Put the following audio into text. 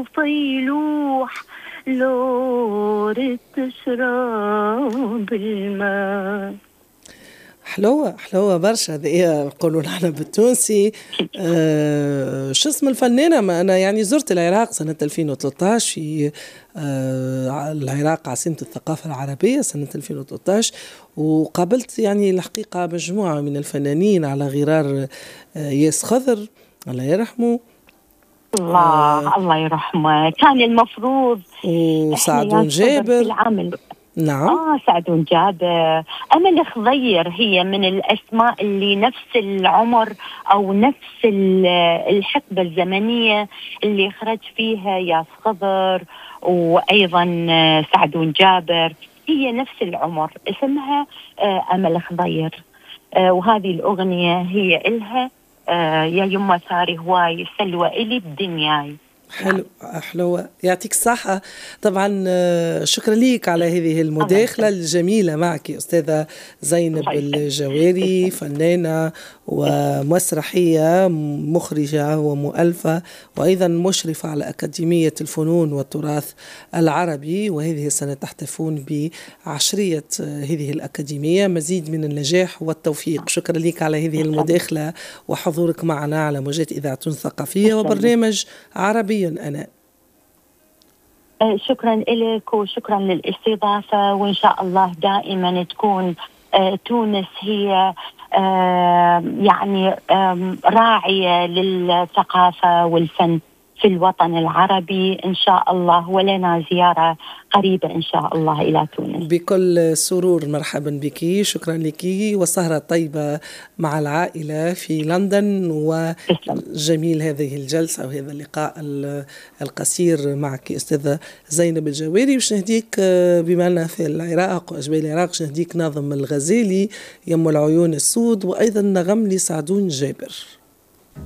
وفيلوح لو ردت تشرب الماء. حلوة برشا هذه نقولوا نحن بالتونسي. شو اسم الفنانة؟ ما أنا يعني زرت العراق سنة 2013 في العراق عاصمة الثقافة العربية سنة 2013، وقابلت يعني الحقيقة مجموعة من الفنانين على غرار ياس خضر الله يرحمه. الله يرحمه. كان المفروض وسعدون جابر العمل. نعم. سعدون جابر. أمل خضير هي من الأسماء اللي نفس العمر أو نفس الحقبة الزمنية اللي خرج فيها ياس خضر وأيضا سعدون جابر، هي نفس العمر، اسمها أمل خضير. وهذه الأغنية هي إلها يا يما ثاري هواي سلوى إلي بدنياي. حلوة يعطيك الصحة. طبعا شكرا ليك على هذه المداخلة الجميلة معك أستاذة زينب الجواري، فنانة ومسرحية، مخرجة ومؤلفة، وأيضا مشرفة على أكاديمية الفنون والتراث العربي، وهذه السنة تحتفون بعشرية هذه الأكاديمية. مزيد من النجاح والتوفيق. شكرا ليك على هذه المداخلة وحضورك معنا على موجات إذاعة ثقافية وبرنامج عربي أنا. شكرا لك وشكرا للاستضافة، وإن شاء الله دائما تكون تونس هي يعني راعية للثقافة والفن في الوطن العربي إن شاء الله، ولنا زيارة قريبة إن شاء الله إلى تونس. بكل سرور مرحبا بك. شكرا لك وسهرة طيبة مع العائلة في لندن، وجميل هذه الجلسة وهذا اللقاء القصير معك أستاذة زينب الجواري. وش نهديك بما أننا في العراق وأجواء العراق، وش نهديك ناظم الغزالي يم العيون السود، وأيضا نغم لسعدون جابر.